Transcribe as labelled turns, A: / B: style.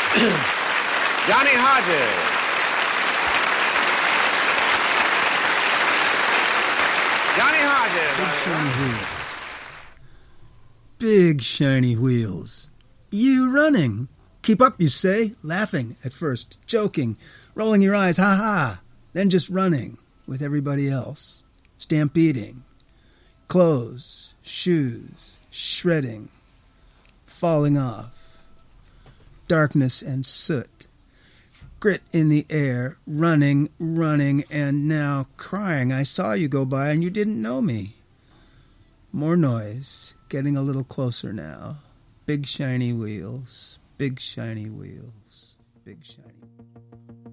A: Johnny Hodges. Johnny Hodges.
B: Big shiny wheels. You running. Keep up, you say, laughing at first, joking, rolling your eyes, ha-ha, then just running with everybody else, stampeding, clothes, shoes, shredding, falling off, darkness and soot, grit in the air, running, and now crying. I saw you go by and you didn't know me. More noise, getting a little closer now. Big shiny wheels, big shiny wheels, big shiny